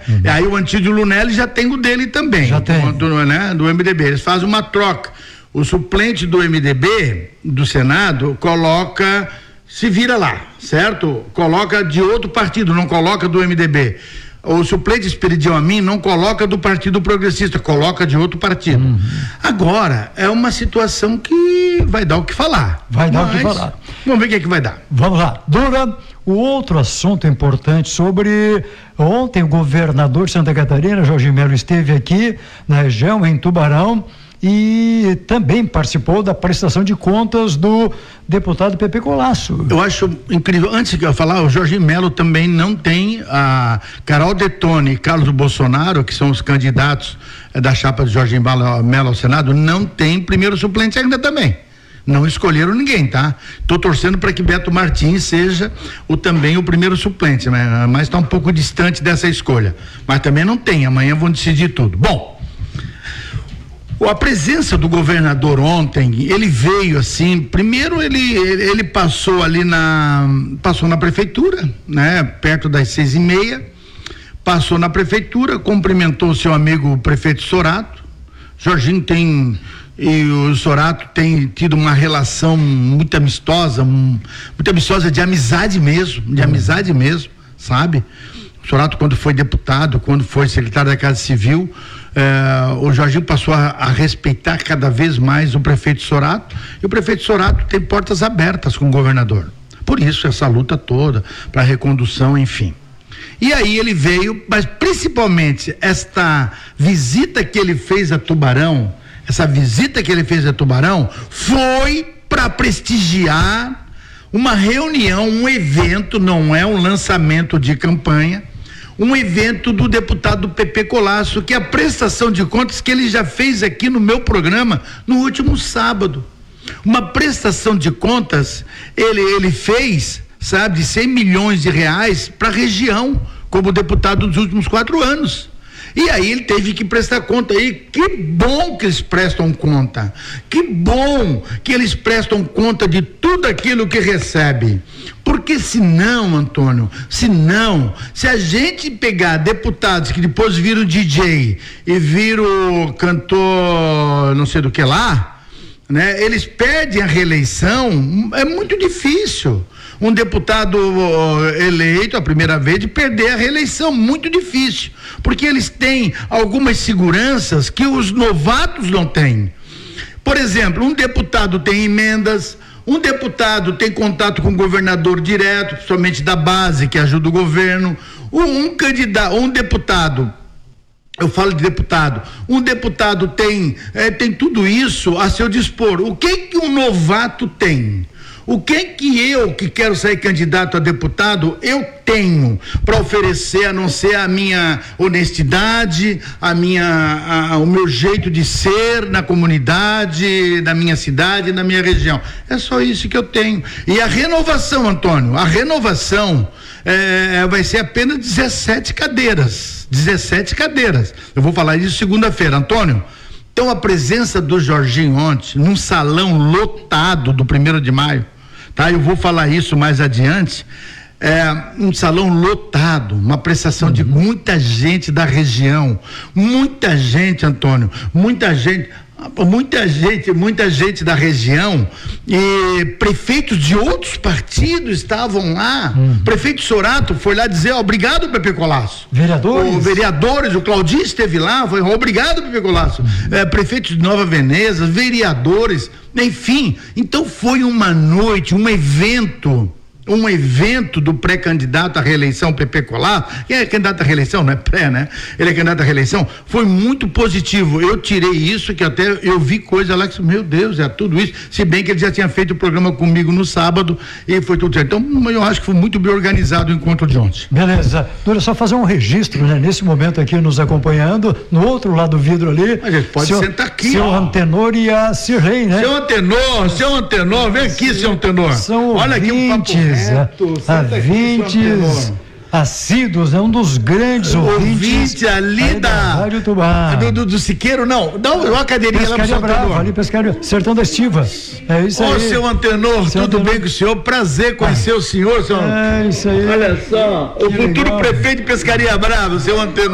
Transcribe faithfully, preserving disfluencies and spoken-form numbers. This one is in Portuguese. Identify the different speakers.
Speaker 1: Uhum. E aí o Antídio Lunelli já tem o dele também.
Speaker 2: Já tem.
Speaker 1: Do, né, do M D B. Eles fazem uma troca. O suplente do M D B, do Senado, coloca, se vira lá, certo? Coloca de outro partido, não coloca do M D B. O suplente Esperidião Amin não coloca do Partido Progressista, coloca de outro partido. Uhum. Agora, é uma situação que vai dar o que falar.
Speaker 2: Vai dar
Speaker 1: Mas,
Speaker 2: o que falar.
Speaker 1: Vamos ver o que é que vai dar.
Speaker 2: Vamos lá. Dura, o outro assunto importante sobre... Ontem o governador de Santa Catarina, Jorginho Melo, esteve aqui na região, em Tubarão, e também participou da prestação de contas do deputado Pepe Colasso.
Speaker 1: Eu acho incrível, antes de eu falar, o Jorginho Melo também não tem a Carol Detone e Carlos Bolsonaro, que são os candidatos eh, da chapa de Jorginho Melo ao Senado, não tem primeiro suplente ainda também. Não escolheram ninguém, tá? Tô torcendo para que Beto Martins seja o também o primeiro suplente, né? Mas está um pouco distante dessa escolha. Mas também não tem, amanhã vão decidir tudo. Bom, a presença do governador ontem, ele veio assim, primeiro ele, ele, ele passou ali na, passou na prefeitura, né? Perto das seis e meia, passou na prefeitura, cumprimentou o seu amigo o prefeito Sorato. Jorginho tem, e o Sorato tem tido uma relação muito amistosa, muito amistosa de amizade mesmo, de amizade mesmo, sabe? O Sorato, quando foi deputado, quando foi secretário da Casa Civil, eh, o Jorginho passou a, a respeitar cada vez mais o prefeito Sorato, e o prefeito Sorato tem portas abertas com o governador. Por isso, essa luta toda, para recondução, enfim. E aí ele veio, mas principalmente esta visita que ele fez a Tubarão, essa visita que ele fez a Tubarão, foi para prestigiar uma reunião, um evento, não é um lançamento de campanha, um evento do deputado Pepe Colasso, que é a prestação de contas que ele já fez aqui no meu programa no último sábado. Uma prestação de contas, ele, ele fez, sabe, de cem milhões de reais para a região, como deputado dos últimos quatro anos. E aí ele teve que prestar conta. E que bom que eles prestam conta, que bom que eles prestam conta de tudo aquilo que recebe, porque senão, Antônio, senão, se a gente pegar deputados que depois viram D J e viram cantor não sei do que lá, né? Eles perdem a reeleição, é muito difícil um deputado eleito a primeira vez de perder a reeleição, muito difícil, porque eles têm algumas seguranças que os novatos não têm. Por exemplo, um deputado tem emendas, um deputado tem contato com o governador direto, principalmente da base, que ajuda o governo, um, um candidato, um deputado, eu falo de deputado, um deputado tem, é, tem tudo isso a seu dispor. O que que um novato tem? O que que eu, que quero sair candidato a deputado, eu tenho para oferecer, a não ser a minha honestidade, a minha, a, o meu jeito de ser na comunidade, na minha cidade, na minha região? É só isso que eu tenho. E a renovação, Antônio, a renovação é, vai ser apenas dezessete cadeiras, dezessete cadeiras. Eu vou falar isso segunda-feira, Antônio. Então, a presença do Jorginho ontem, num salão lotado do primeiro de maio, tá? Eu vou falar isso mais adiante, é um salão lotado, uma prestação uhum. de muita gente da região, muita gente, Antônio, muita gente, muita gente, muita gente da região, e prefeitos de outros partidos estavam lá, uhum. prefeito Sorato foi lá dizer obrigado, Pepe Colasso.
Speaker 2: Vereadores?
Speaker 1: O vereadores, o Claudinho esteve lá, foi obrigado, Pepe Colasso. Uhum. É, prefeitos de Nova Veneza, vereadores, enfim, então foi uma noite, um evento, um evento do pré-candidato à reeleição, Pepe Colasso, que é candidato à reeleição, não é pré, né? Ele é candidato à reeleição, foi muito positivo. Eu tirei isso, que até eu vi coisa lá que, meu Deus, é tudo isso, se bem que ele já tinha feito o programa comigo no sábado e foi tudo certo. Então, eu acho que foi muito bem organizado o encontro de ontem.
Speaker 2: Beleza. Dura, só fazer um registro, né? Nesse momento aqui nos acompanhando, no outro lado do vidro ali.
Speaker 1: A gente pode
Speaker 2: seu,
Speaker 1: sentar aqui.
Speaker 2: Seu Antenor e a Cirlei, né?
Speaker 1: Seu Antenor, seu Antenor, vem aqui, seu Antenor.
Speaker 2: São
Speaker 1: olha aqui um papo reto.
Speaker 2: Ouvintes assíduos, é um dos grandes ouvintes.
Speaker 1: Ouvinte ali da
Speaker 2: Rádio Tubá.
Speaker 1: Do, do, do Siqueiro, não, dá uma cadeirinha lá pro seu
Speaker 2: Bravo,
Speaker 1: Antenor.
Speaker 2: ali, Pescaria, Sertão da Estiva. É isso
Speaker 1: Ô,
Speaker 2: aí.
Speaker 1: seu Antenor,
Speaker 2: seu
Speaker 1: tudo
Speaker 2: Antenor.
Speaker 1: bem com o senhor? Prazer conhecer ah. o senhor, senhor.
Speaker 2: É isso aí.
Speaker 1: Olha só, que o futuro legal. Prefeito de Pescaria Brava, seu Antenor.